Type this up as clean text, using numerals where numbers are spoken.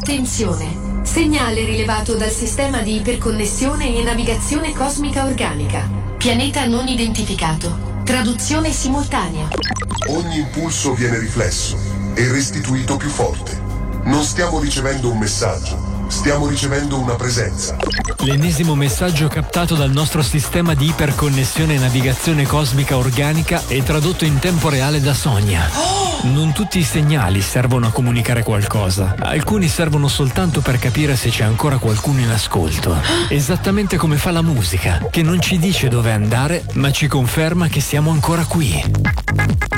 Attenzione! Segnale rilevato dal sistema di iperconnessione e navigazione cosmica organica. Pianeta non identificato. Traduzione simultanea. Ogni impulso viene riflesso e restituito più forte. Non stiamo ricevendo un messaggio, stiamo ricevendo una presenza. L'ennesimo messaggio captato dal nostro sistema di iperconnessione e navigazione cosmica organica è tradotto in tempo reale da Sonia. Non tutti i segnali servono a comunicare qualcosa. Alcuni servono soltanto per capire se c'è ancora qualcuno in ascolto. Esattamente come fa la musica, che non ci dice dove andare, ma ci conferma che siamo ancora qui.